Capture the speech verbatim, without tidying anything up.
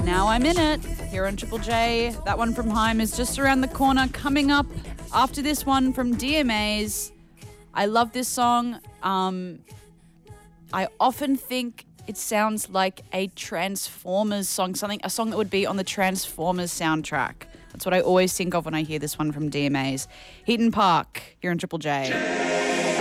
Now I'm in it here on Triple J. That one from Haim is just around the corner. Coming up after this one from D M As. I love this song. Um, I often think it sounds like a Transformers song, something a song that would be on the Transformers soundtrack. That's what I always think of when I hear this one from D M As. Heaton Park here on Triple J.